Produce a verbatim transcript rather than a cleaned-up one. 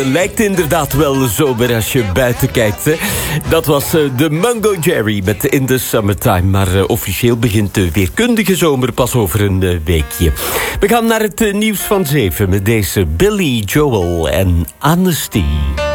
Lijkt inderdaad wel zomer als je buiten kijkt. Hè? Dat was uh, de Mungo Jerry met In the Summertime. Maar uh, officieel begint de weerkundige zomer pas over een uh, weekje. We gaan naar het uh, nieuws van zeven met deze Billy Joel en Honesty.